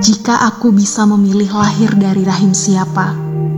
Jika aku bisa memilih lahir dari rahim siapa,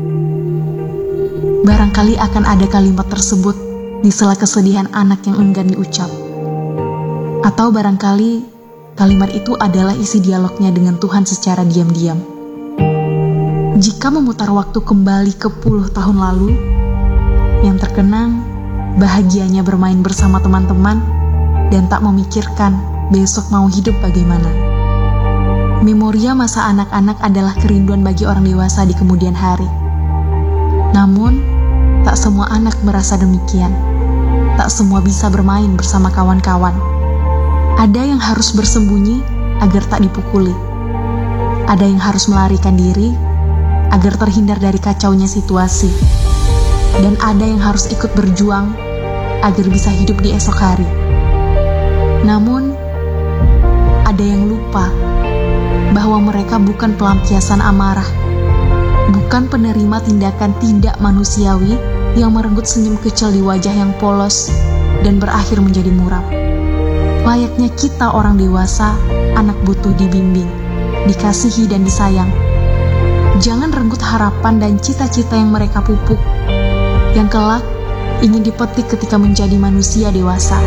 barangkali akan ada kalimat tersebut di sela kesedihan anak yang enggan diucap. Atau barangkali kalimat itu adalah isi dialognya dengan Tuhan secara diam-diam. Jika memutar waktu kembali ke puluh tahun lalu, yang terkenang bahagianya bermain bersama teman-teman dan tak memikirkan besok mau hidup bagaimana. Memoria masa anak-anak adalah kerinduan bagi orang dewasa di kemudian hari. Namun, tak semua anak merasa demikian. Tak semua bisa bermain bersama kawan-kawan. Ada yang harus bersembunyi agar tak dipukuli. Ada yang harus melarikan diri agar terhindar dari kacaunya situasi. Dan ada yang harus ikut berjuang agar bisa hidup di esok hari. Namun, ada yang lupa bahwa mereka bukan pelampiasan amarah, bukan penerima tindakan tidak manusiawi yang merenggut senyum kecil di wajah yang polos dan berakhir menjadi muram. Layaknya kita orang dewasa, anak butuh dibimbing, dikasihi dan disayang. Jangan renggut harapan dan cita-cita yang mereka pupuk, yang kelak ingin dipetik ketika menjadi manusia dewasa.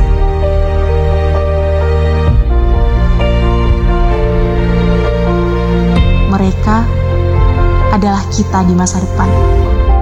Mereka adalah kita di masa depan.